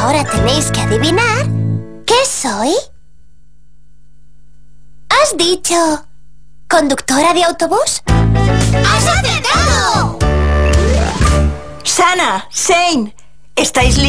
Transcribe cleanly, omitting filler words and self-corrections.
ahora tenéis que adivinar ¿qué soy? ¿Has dicho conductora de autobús? ¡Has acertado! Sana, Shane, ¿estáis listos?